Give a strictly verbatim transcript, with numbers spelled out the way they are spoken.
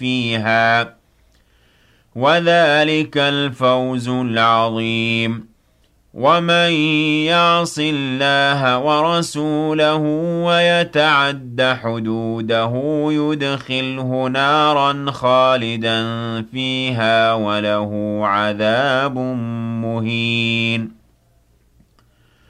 فيها وذلك الفوز العظيم ومن يعص الله ورسوله ويتعد حدوده يدخله نارا خالدا فيها وله عذاب مهين